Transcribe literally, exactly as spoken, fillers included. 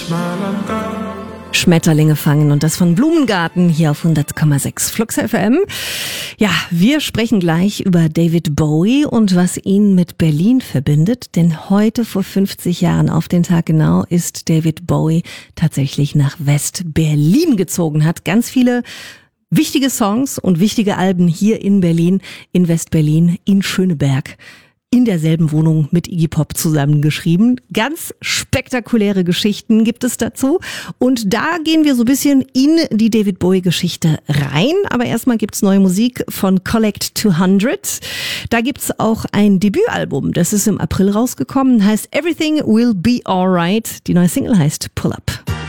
Schmetterlinge fangen und das von Blumengarten hier auf hundert Komma sechs Flux F M. Ja, wir sprechen gleich über David Bowie und was ihn mit Berlin verbindet, denn heute vor fünfzig Jahren auf den Tag genau ist David Bowie tatsächlich nach West-Berlin gezogen, hat ganz viele wichtige Songs und wichtige Alben hier in Berlin, in West-Berlin, in Schöneberg, in derselben Wohnung mit Iggy Pop zusammengeschrieben. Ganz spektakuläre Geschichten gibt es dazu. Und da gehen wir so ein bisschen in die David Bowie-Geschichte rein. Aber erstmal gibt's neue Musik von Collect zweihundert. Da gibt's auch ein Debütalbum. Das ist im April rausgekommen. Heißt Everything Will Be Alright. Die neue Single heißt Pull Up.